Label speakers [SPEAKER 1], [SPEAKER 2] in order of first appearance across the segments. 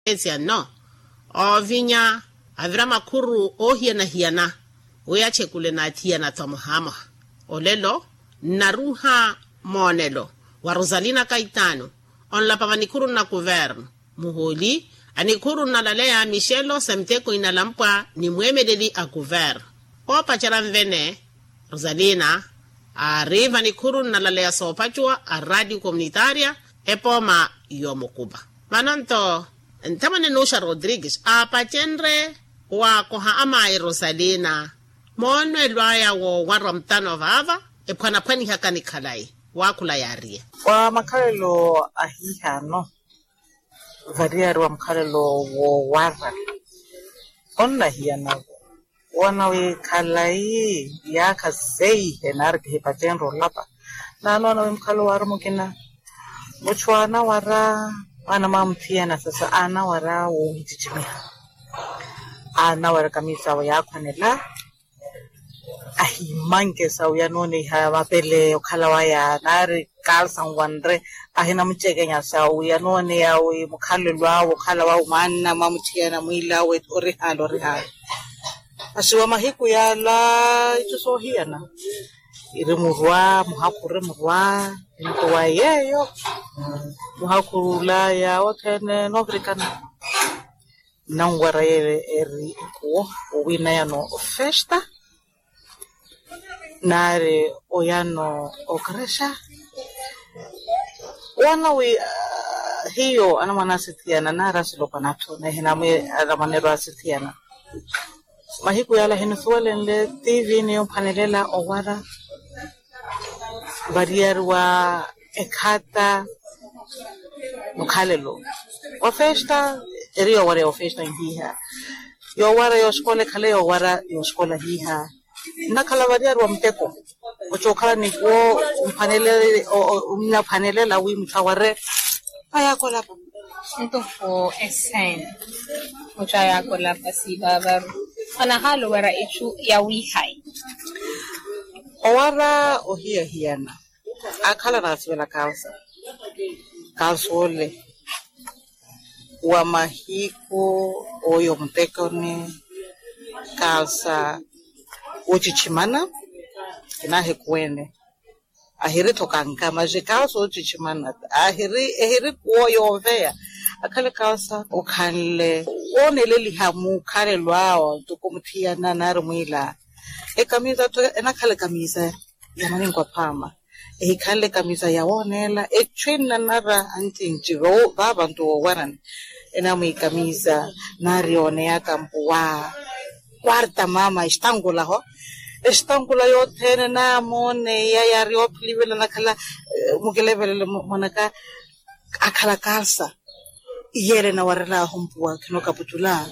[SPEAKER 1] ezia no ovinya avira makuru hiana uyache kule na tiana tomohama olelo naruha monelo wa Rosalina Caetano on la pavanikuru na governo muholi anikuru na lalea Michelo semteko inalampa ni mwemeleli a governo opa charamvene Rosalina arriva nikuru na lalea sopachua a radio comunitaria epoma yomokuba mananto ntamane Nusha Rodriguez apachenre wa koha ama Rosalina monwe lwaya wo waramtano vava epwana pwani hakani kalai wakula yarie
[SPEAKER 2] wa makalelo ahiha no varia wa makalelo wo wara onna hiana wana we kalai ya kasei enar ke patenro lapa na no we mkalo wara mukina muchwana wara ana mamfiana sasa ana wara wo hitijimi ana wara kamisa wa yakwanela ahimanke sauya noni ha mapele okhalawaya nari kalsan wandre ahina mchekenya sauya noni yawe mukhalelwa okhalawa manna mamuthiana muilawe orihalo asiwa mahiku yala itusohiana ire murwa muhakure murwa ntowa yeyo muhakurula ya wakene novrikana nangwara eri ko wina yano festa nare oyano okresha wana we hiyo ana manasitiana nara silopanato na hinamwe alamanero asitiana mahiku yala hinusualenle TV ni panelela owara barierwa ekata mukhalelo wa festa eriyo ware o festa hiha yo wara yo skole khale yo wara yo skola hiha nakhala barierwa mteko ochokhala ni ko umpanele umna panelela wi mthaware ayakola
[SPEAKER 3] Ito po esen muchaya ko la pasiba ana halo wara ichu ya wihai
[SPEAKER 2] owara ohia hiana akhala nasibela kalsole wa mahiko oyo mtekoni kalsa uchichimana inahe kwene ahiri tokanga maje kalso uchichimana ahiri oyo vea akale kalsa okhanle oneleli hamu khale lwao tukumthia na narumila ekamisa to enakhale kamisa yamani kwa phama ekhale kamisa yawonela echwina nara antinjiro babantu waran enamu kamisa narione yakampuwa kwarta mama istangula ho estangula yo thene na mone ya yari oplivela nakhala mukelevele monaka akhala kalsa yere na warela humpuwa kino kaputula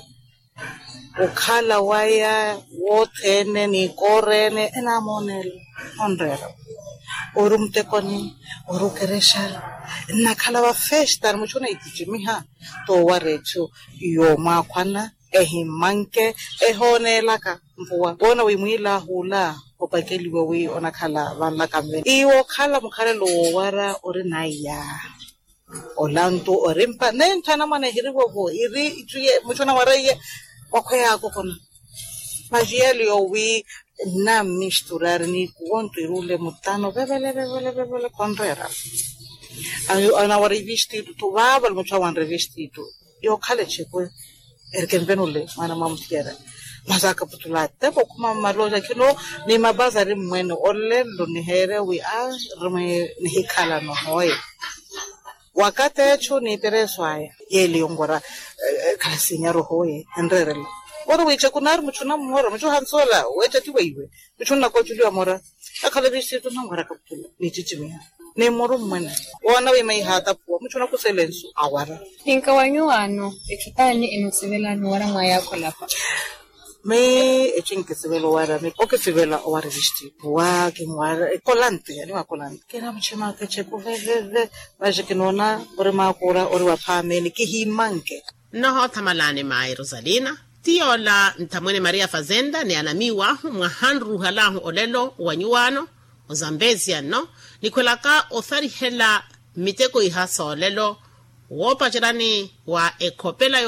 [SPEAKER 2] ukhala waya wothene ni korene enamonela onrera orumtekoni orukeresha nakhala wa festa muchona itijimiha to warecho yo makhwana ehimanke ehonelaka mpuwa bona wimwila hula opakeliwe we onakhala vana kambe iwo khala mukhalelo wara orinaya olanto orimpa nentana mana hiriwo iri ituye muchona waraye wakhaya kokona majiyeli owi na misturar ni kuonto irule mutano bebele konrera ana wari vestido to babal muchawan revestido yo khale chekwe erkenvenule mana mamtiera mazaka putulate bokuma maloja kino ni mabaza rimwene olelo ni here we are rime ni hikala no hoye wakati echo ni tereswaye yeli ongora kalasinya rohoye enrerele ora weche kunar muchuna mora muchu hansola weche tiweiwe muchuna ko tuliwa mora akhala bisitu nangora kaputula ni chichimia ne moro mwene wana we mai hata po muchuna ku silenso awara
[SPEAKER 3] inka wanyuano ekitani enosevela no wara maya kolapa
[SPEAKER 2] me echinkisevelo wara me okisevela wara visti wa kimwara ekolante ani wakolante kena mchima keche kuveve baje kinona ore makura ore wa phameni kihimanke
[SPEAKER 1] noho tamalane mai Rosalina tiola ntamwene Maria Fazenda ni anamiwa mwahanru halahu olelo wanyuano ozambezia no nikolaka othari hela miteko ihasa olelo wopa jirani wa ekopela